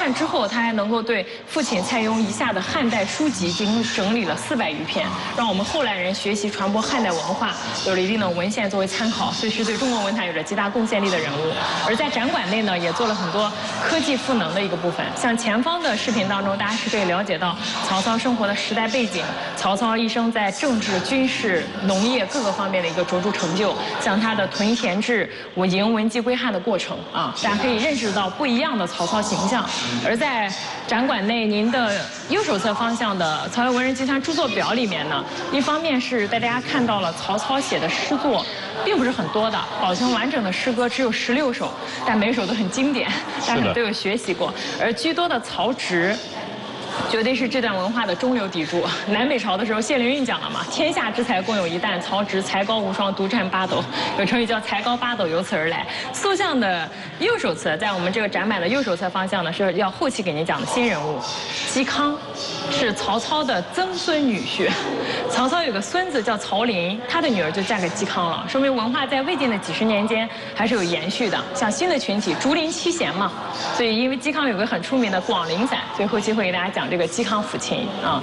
汉之后，他还能够对父亲蔡邕遗下的汉代书籍进行整理了400余篇，让我们后来人学习传播汉代文化有了一定的文献作为参考，所以是对中国文坛有着极大贡献力的人物。而在展馆内呢，也做了很多科技赋能的一个部分，像前方的视频当中，大家是可以了解到曹操生活的时代背景，曹操一生在政治、军事、农业各个方面的一个卓著成就，像他的屯田制、迎文击归汉的过程啊，大家可以认识到不一样的曹操形象。而在展馆内，您的右手侧方向的曹魏文人集团著作表里面呢，一方面是带大家看到了曹操写的诗作并不是很多的，保存完整的诗歌只有16首，但每首都很经典，大家都有学习过。而居多的曹植绝对是这段文化的中流砥柱。南北朝的时候，谢灵运讲了嘛，天下之才共有一担，曹植才高无双，独占八斗，有成语叫才高八斗，由此而来。塑像的右手侧，在我们这个展板的右手侧方向呢，是要后期给您讲的新人物嵇康，是曹操的曾孙女婿。曹操有个孙子叫曹林，他的女儿就嫁给嵇康了，说明文化在魏晋的几十年间还是有延续的。像新的群体竹林七贤嘛，所以因为嵇康有个很出名的广陵散，所以后期会给大家讲这个嵇康抚琴啊。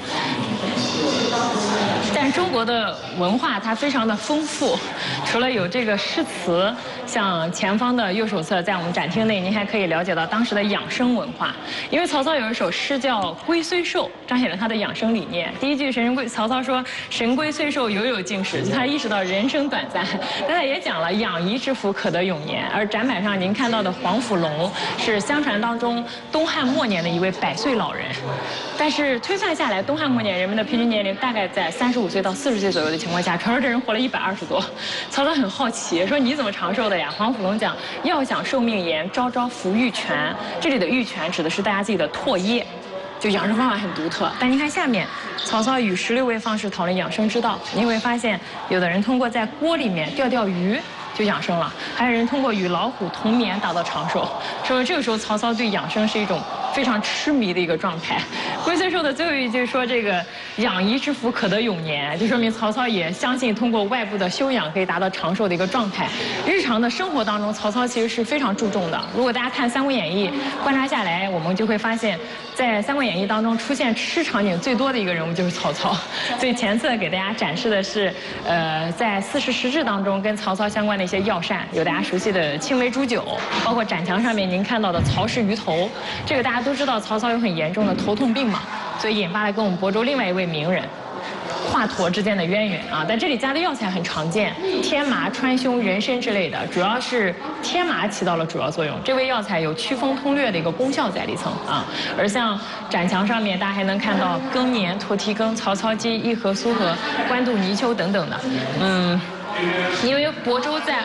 但中国的文化它非常的丰富，除了有这个诗词，像前方的右手侧，在我们展厅内，您还可以了解到当时的养生文化。因为曹操有一首诗叫《龟虽寿》，彰显了他的养生理念。第一句曹操说“神龟虽寿，犹有竟时”，就他意识到人生短暂。但他也讲了养怡之福，可得永年。而展板上您看到的黄甫龙，是相传当中东汉末年的一位100岁老人。但是推算下来，东汉末年人们的平均年龄大概在35岁到40岁左右的情况下，传说这人活了120多。曹操很好奇，说你怎么长寿的呀？黄甫龙讲，要想寿命延，朝朝服玉泉。这里的玉泉指的是大家自己的唾液，就养生方法很独特。但您看下面，曹操与16位方士讨论养生之道，您会发现，有的人通过在锅里面钓鱼就养生了，还有人通过与老虎同眠达到长寿。说明这个时候曹操对养生是一种非常痴迷的一个状态。龟虽寿的最后一句说这个养怡之福可得永年，就说明曹操也相信通过外部的修养可以达到长寿的一个状态。日常的生活当中，曹操其实是非常注重的。如果大家看《三国演义》观察下来，我们就会发现，在《三国演义》当中出现吃场景最多的一个人物就是曹操。所以前次给大家展示的是，在4时食制当中跟曹操相关的一些药膳，有大家熟悉的青梅煮酒，包括展墙上面您看到的曹氏鱼头，这个大家都知道曹操有很严重的头痛病嘛，所以引发了跟我们亳州另外一位名人华佗之间的渊源啊。但这里加的药材很常见，天麻、川芎、人参之类的，主要是天麻起到了主要作用。这味药材有祛风通略的一个功效在里层啊。而像展墙上面，大家还能看到庚年、驼蹄羹、曹操鸡、一河苏河、官渡泥鳅等等的，因为亳州在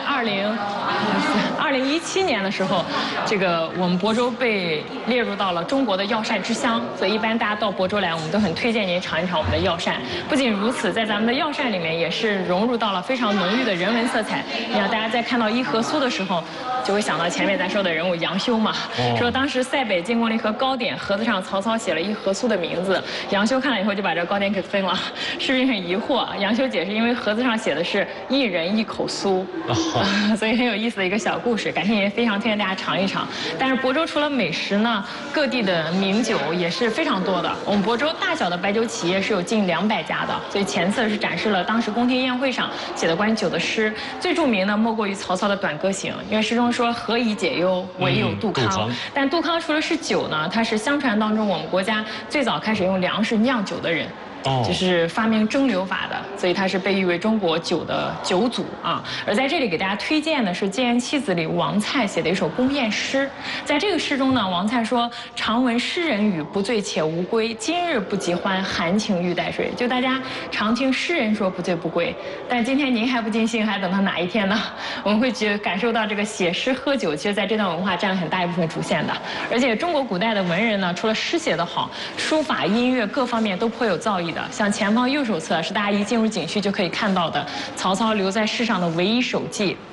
2017年的时候，这个我们亳州被列入到了中国的药膳之乡，所以一般大家到亳州来，我们都很推荐您尝一尝我们的药膳。不仅如此，在咱们的药膳里面也是融入到了非常浓郁的人文色彩。你看，大家在看到一河苏的时候，就会想到前面咱说的人物杨修嘛，说当时塞北进贡了一盒糕点，盒子上曹操写了一河苏的名字，杨修看了以后就把这糕点给分了。士兵很疑惑，杨修解释，因为盒子上写的是一人一口酥，所以很有意思的一个小故事，感兴趣也非常推荐大家尝一尝。但是亳州除了美食呢，各地的名酒也是非常多的。我们亳州大小的白酒企业是有近200家的，所以前次是展示了当时宫廷宴会上写的关于酒的诗，最著名的莫过于曹操的《短歌行》，因为诗中说何以解忧，唯有杜康。但杜康除了是酒呢，他是相传当中我们国家最早开始用粮食酿酒的人。就是发明蒸馏法的，所以他是被誉为中国酒的酒祖啊。而在这里给大家推荐的是《建言七子》里王粲写的一首宫宴诗。在这个诗中呢，王粲说：“常闻诗人语，不醉且无归。今日不及欢，含情欲待睡。”就大家常听诗人说不醉不归，但今天您还不尽兴，还等到哪一天呢？我们会感受到这个写诗喝酒，其实在这段文化占了很大一部分主线的。而且中国古代的文人呢，除了诗写得好，书法、音乐各方面都颇有造诣的。像前方右手侧是大家一进入景区就可以看到的曹操留在世上的唯一手迹，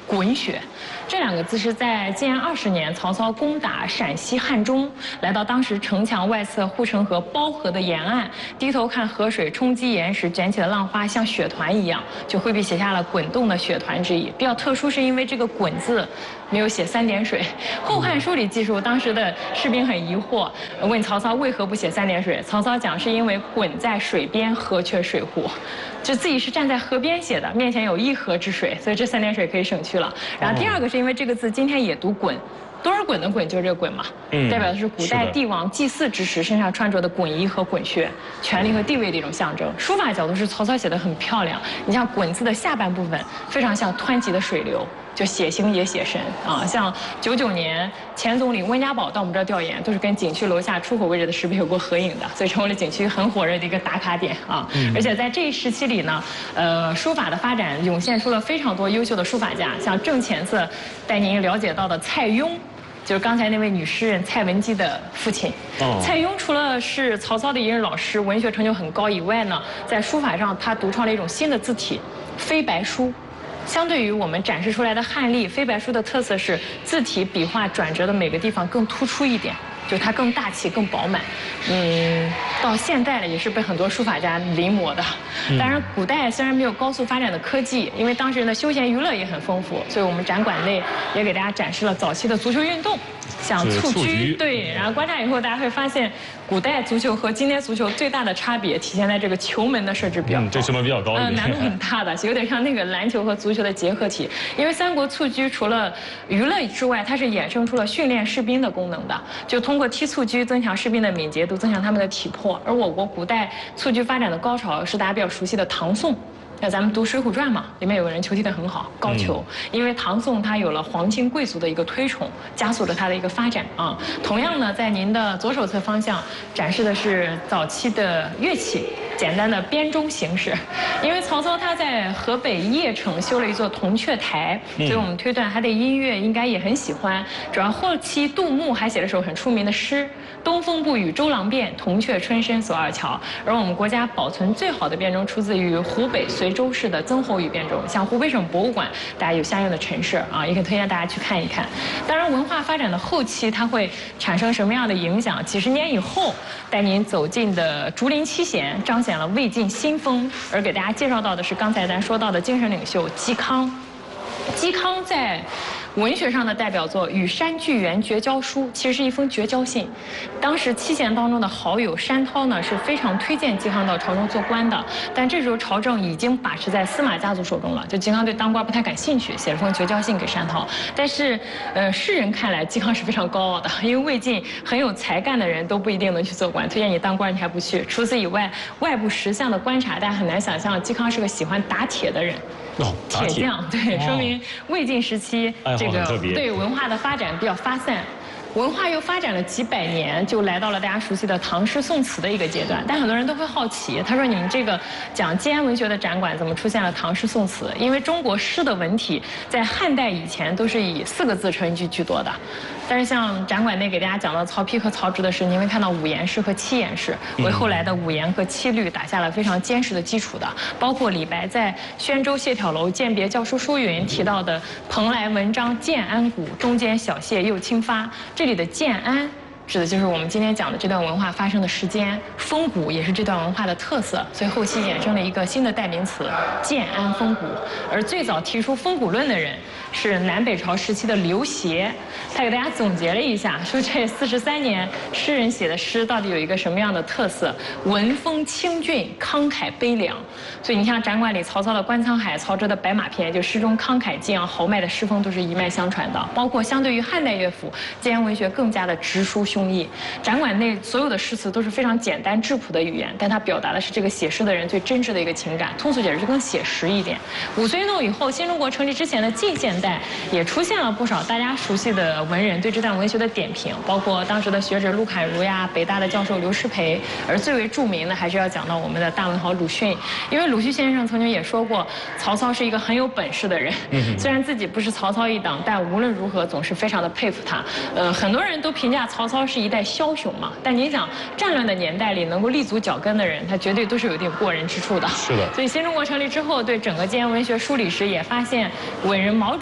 滚雪。这两个字是在建安20年，曹操攻打陕西汉中，来到当时城墙外侧护城河包河的沿岸，低头看河水冲击岩石，卷起的浪花像雪团一样，就挥笔写下了滚动的雪团之意。比较特殊是因为这个“滚”字没有写3点水。《后汉书》里记述，当时的士兵很疑惑，问曹操为何不写3点水。曹操讲是因为滚在水边，河却水户，就自己是站在河边写的，面前有一河之水，所以这3点水可以省去了。然后第二个是因为这个字今天也读滚。多尔衮的衮就是这个衮嘛，代表的是古代帝王祭祀之时身上穿着的衮衣和衮靴，权力和地位的一种象征。书法角度是曹操写的很漂亮，你像衮字的下半部分非常像湍急的水流，就写形也写神啊。像99年前总理温家宝到我们这儿调研，都是跟景区楼下出口位置的石碑有过合影的，所以成为了景区很火热的一个打卡点啊。而且在这一时期里呢，书法的发展涌现出了非常多优秀的书法家，像正前侧带您了解到的蔡邕。就是刚才那位女诗人蔡文姬的父亲。蔡邕除了是曹操的一任老师，文学成就很高以外呢，在书法上他独创了一种新的字体——飞白书。相对于我们展示出来的汉隶，飞白书的特色是字体笔画转折的每个地方更突出一点，就是它更大气、更饱满。到现代了也是被很多书法家临摹的。当然，古代虽然没有高速发展的科技，因为当时人的休闲娱乐也很丰富，所以我们展馆内也给大家展示了早期的足球运动，像蹴鞠。对，然后观察以后，大家会发现，古代足球和今天足球最大的差别体现在这个球门的设置比较高。 这球门比较高一点， 难度很大的，有点像那个篮球和足球的结合体。因为三国蹴鞠除了娱乐之外，它是衍生出了训练士兵的功能的，就通过踢蹴鞠增强士兵的敏捷度，增强他们的体魄。而我国古代蹴鞠发展的高潮是大家比较熟悉的唐宋。那咱们读《水浒传》嘛，里面有个人球踢得很好，高俅。因为唐宋他有了皇亲贵族的一个推崇，加速了他的一个发展啊。同样呢，在您的左手侧方向展示的是早期的乐器，简单的编钟形式。因为曹操他在河北邺城修了一座铜雀台，所以我们推断他对音乐应该也很喜欢。主要后期杜牧还写了首很出名的诗：“东风不与周郎便，铜雀春深锁二乔。”而我们国家保存最好的编钟出自于湖北随州市的曾侯乙编钟，像湖北省博物馆，大家有相应的陈设啊，也可以推荐大家去看一看。当然，文化发展的后期，它会产生什么样的影响？几十年以后，带您走进的竹林七贤，彰显了魏晋新风。而给大家介绍到的是刚才咱说到的精神领袖嵇康。嵇康在文学上的代表作《与山巨源绝交书》其实是一封绝交信。当时七贤当中的好友山涛呢是非常推荐嵇康到朝中做官的，但这时候朝政已经把持在司马家族手中了，就嵇康对当官不太感兴趣，写了封绝交信给山涛。但是，世人看来嵇康是非常高傲的，因为魏晋很有才干的人都不一定能去做官，推荐你当官你还不去。除此以外，外部实相的观察，大家很难想象嵇康是个喜欢打铁的人。铁匠，对，说明魏晋时期这个对文化的发展比较发散。文化又发展了几百年，就来到了大家熟悉的唐诗宋词的一个阶段。但很多人都会好奇，他说：“你们这个讲建安文学的展馆，怎么出现了唐诗宋词？”因为中国诗的文体在汉代以前都是以4个字成一句居多的。但是像展馆内给大家讲到曹丕和曹植的诗，您会看到5言诗和7言诗，为后来的5言和7律打下了非常坚实的基础的。包括李白在《宣州谢眺楼饯别教书书云》提到的“蓬莱文章建安骨，中间小谢又清发”，这里的建安指的就是我们今天讲的这段文化发生的时间，风骨也是这段文化的特色，所以后期衍生了一个新的代名词“建安风骨”。而最早提出风骨论的人是南北朝时期的刘勰，他给大家总结了一下，说这43年诗人写的诗到底有一个什么样的特色？文风清俊，慷慨悲凉。所以你像展馆里曹操的《观沧海》，曹植的《白马篇》，就诗中慷慨激昂豪迈的诗风都是一脉相传的。包括相对于汉代乐府，建安文学更加的直抒胸臆。展馆内所有的诗词都是非常简单质朴的语言，但它表达的是这个写诗的人最真挚的一个情感。通俗解释就更写实一点。5岁运动以后，新中国成立之前的近现代也出现了不少大家熟悉的文人对这段文学的点评，包括当时的学者陆侃如呀，北大的教授刘师培。而最为著名的还是要讲到我们的大文豪鲁迅，因为鲁迅先生曾经也说过，曹操是一个很有本事的人。虽然自己不是曹操一党，但无论如何总是非常的佩服他。很多人都评价曹操是一代枭雄嘛，但你想战乱的年代里能够立足脚跟的人，他绝对都是有一定过人之处的。 是的。 所以新中国成立之后，对整个建安文学梳理时也发现，文人毛主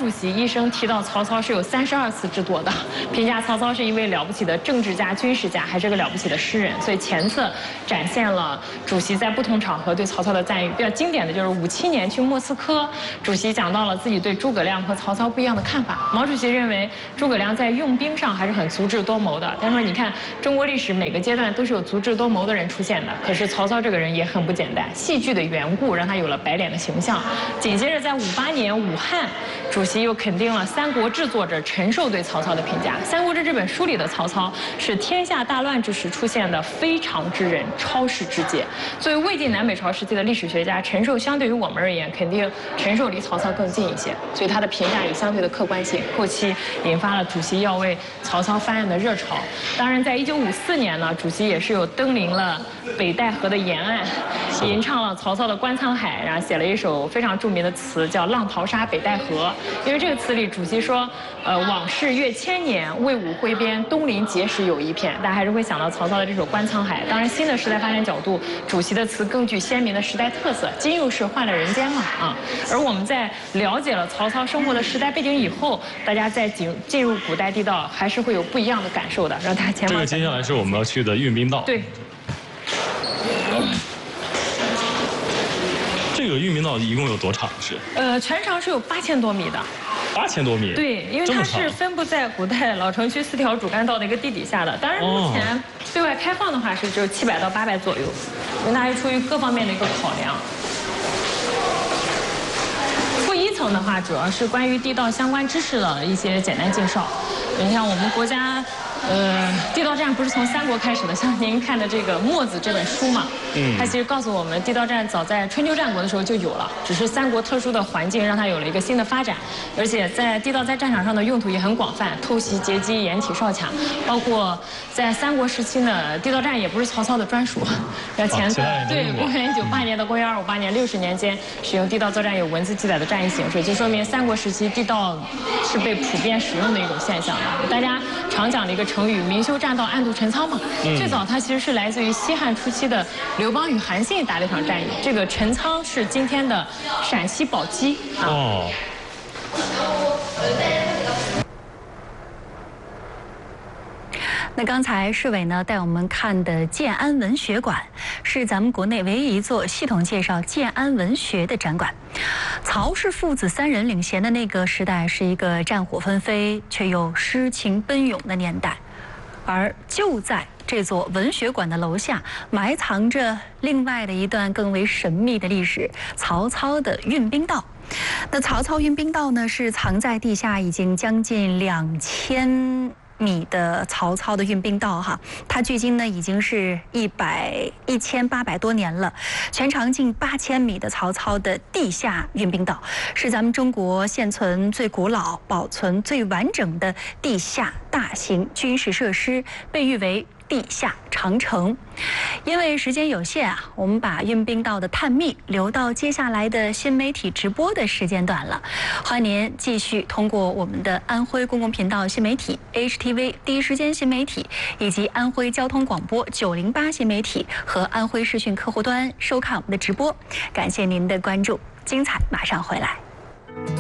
主席一生提到曹操是有32次之多的，评价曹操是一位了不起的政治家、军事家，还是个了不起的诗人。所以前次展现了主席在不同场合对曹操的赞誉。比较经典的就是57年去莫斯科，主席讲到了自己对诸葛亮和曹操不一样的看法。毛主席认为诸葛亮在用兵上还是很足智多谋的。他说：“你看中国历史每个阶段都是有足智多谋的人出现的，可是曹操这个人也很不简单。戏剧的缘故让他有了白脸的形象。”紧接着在58年武汉，主席又肯定了《三国志》作者陈寿对曹操的评价。《三国志》这本书里的曹操是天下大乱之时出现的非常之人，超世之杰。作为魏晋南北朝时期的历史学家，陈寿相对于我们而言，肯定陈寿离曹操更近一些，所以他的评价有相对的客观性。后期引发了主席要为曹操翻案的热潮。当然，在1954年呢，主席也是有登临了北戴河的沿岸，吟唱了曹操的《观沧海》，然后写了一首非常著名的词叫《浪淘沙北戴河》。因为这个词里，主席说，往事越千年，魏武挥边，东临碣石有一片。大家还是会想到曹操的这首《观沧海》。当然，新的时代发展角度，主席的词更具鲜明的时代特色。今又是换了人间嘛啊！而我们在了解了曹操生活的时代背景以后，大家在进入古代地道，还是会有不一样的感受的。让大家前往。 这个接下来是我们要去的运兵道。 对。 这个运兵道一共有多长？是？ 全长是有8000多米的。 8000多米。 对，因为它是分布在古代老城区4条主干道的一个地底下的。当然，目前对外开放的话是只有700到800左右，因为它是出于各方面的一个考量。负1层的话，主要是关于地道相关知识的一些简单介绍。你像我们国家。地道战不是从三国开始的，像您看的这个《墨子》这本书嘛，它其实告诉我们，地道战早在春秋战国的时候就有了，只是三国特殊的环境让它有了一个新的发展，而且在地道在战场上的用途也很广泛，偷袭、劫击、掩体、哨卡，包括在三国时期呢，地道战也不是曹操的专属，对，公元98年到公元258年60年间，使用地道作战有文字记载的战役形式，就说明三国时期地道是被普遍使用的一种现象的。大家常讲的一个成语“明修栈道，暗度陈仓”嘛，最早它其实是来自于西汉初期的刘邦与韩信打了一场战役。这个陈仓是今天的陕西宝鸡啊。 那刚才市委呢带我们看的建安文学馆，是咱们国内唯一一座系统介绍建安文学的展馆。曹氏父子3人领衔的那个时代，是一个战火纷飞却又诗情奔涌的年代，而就在这座文学馆的楼下，埋藏着另外的一段更为神秘的历史——曹操的运兵道。那曹操运兵道呢，是藏在地下已经将近2000米的曹操的运兵道哈，它距今呢已经是1800多年了，全长近8000米的曹操的地下运兵道，是咱们中国现存最古老、保存最完整的地下大型军事设施，被誉为地下长城。因为时间有限啊，我们把运兵道的探秘留到接下来的新媒体直播的时间段了。欢迎您继续通过我们的安徽公共频道新媒体、HTV 第一时间新媒体，以及安徽交通广播908新媒体和安徽视讯客户端收看我们的直播。感谢您的关注，精彩马上回来。